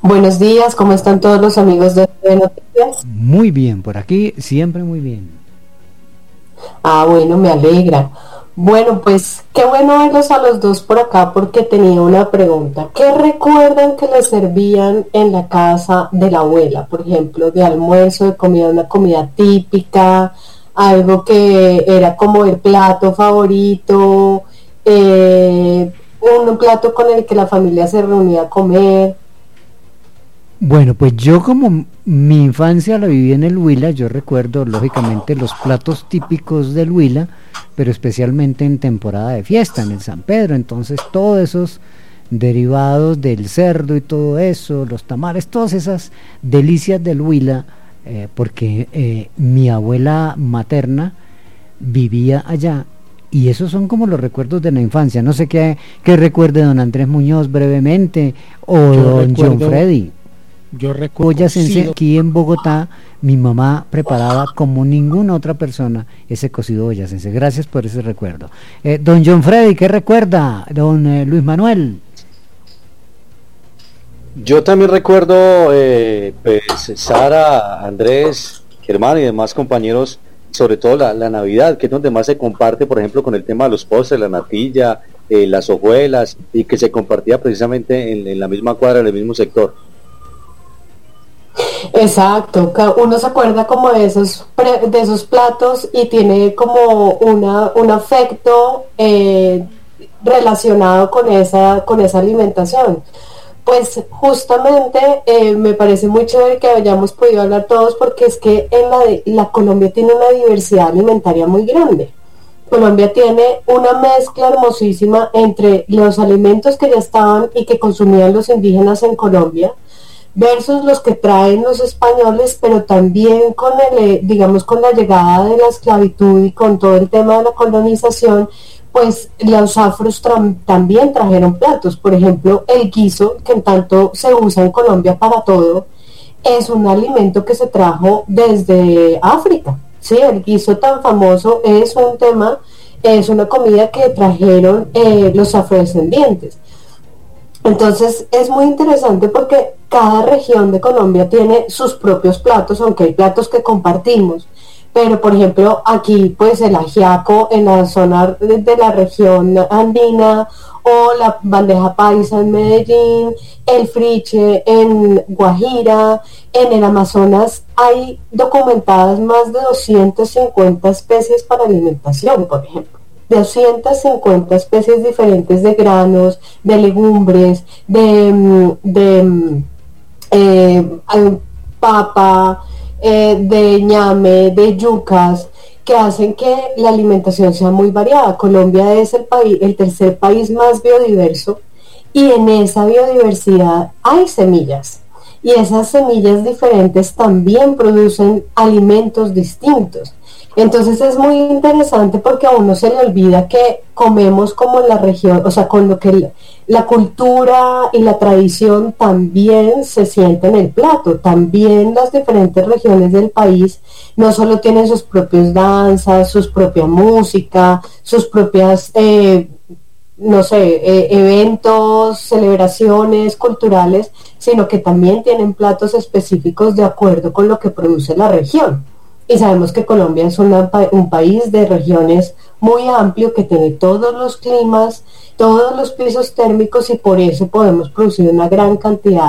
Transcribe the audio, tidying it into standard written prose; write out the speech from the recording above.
Buenos días, ¿cómo están todos los amigos de TV Noticias? Muy bien, por aquí siempre muy bien. Bueno, me alegra. Bueno, pues qué bueno verlos a los dos por acá porque tenía una pregunta. ¿Qué recuerdan que les servían en la casa de la abuela? Por ejemplo, de almuerzo, de comida, una comida típica, algo que era como el plato favorito, un plato con el que la familia se reunía a comer. Bueno, pues yo como mi infancia la viví en el Huila, yo recuerdo lógicamente los platos típicos del Huila, pero especialmente en temporada de fiesta, en el San Pedro, entonces todos esos derivados del cerdo y todo eso, los tamales, todas esas delicias del Huila, porque mi abuela materna vivía allá. Y esos son como los recuerdos de la infancia. No sé qué recuerde don Andrés Muñoz brevemente o Yo don John recuerdo, Freddy. yo recuerdo Boyacense, cocido. aquí en Bogotá, mi mamá preparaba como ninguna otra persona ese cocido boyacense. Gracias por ese recuerdo. Don John Freddy, ¿qué recuerda? Don Luis Manuel. Yo también recuerdo, pues, Sara, Andrés, Germán y demás compañeros, sobre todo la Navidad, que es donde más se comparte, por ejemplo, con el tema de los postres, la natilla, las hojuelas, y que se compartía precisamente en la misma cuadra, en el mismo sector. Exacto, uno se acuerda como de de esos platos y tiene como un afecto relacionado con esa alimentación. Pues justamente me parece muy chévere que hayamos podido hablar todos porque es que la Colombia tiene una diversidad alimentaria muy grande. Colombia tiene una mezcla hermosísima entre los alimentos que ya estaban y que consumían los indígenas en Colombia versus los que traen los españoles, pero también con digamos, con la llegada de la esclavitud y con todo el tema de la colonización, pues los afros también trajeron platos. Por ejemplo, el guiso, que en tanto se usa en Colombia para todo, es un alimento que se trajo desde África. Sí, el guiso tan famoso es un tema, es una comida que trajeron los afrodescendientes. Entonces es muy interesante porque cada región de Colombia tiene sus propios platos, aunque hay platos que compartimos. Pero por ejemplo aquí pues el ajiaco en la zona de la región andina o la bandeja paisa en Medellín, el friche en Guajira, en el Amazonas hay documentadas más de 250 especies para alimentación, por ejemplo. 250 especies diferentes de granos, de legumbres, eh, papa, de ñame, de yucas, que hacen que la alimentación sea muy variada. Colombia es el tercer país más biodiverso y en esa biodiversidad hay semillas. Y esas semillas diferentes también producen alimentos distintos. Entonces es muy interesante porque a uno se le olvida que comemos como en la región, o sea, con lo que la cultura y la tradición también se siente en el plato. También las diferentes regiones del país no solo tienen sus propias danzas, sus propia música, sus propias no sé, eventos, celebraciones culturales, sino que también tienen platos específicos de acuerdo con lo que produce la región. Y sabemos que Colombia es un país de regiones muy amplio que tiene todos los climas, todos los pisos térmicos y por eso podemos producir una gran cantidad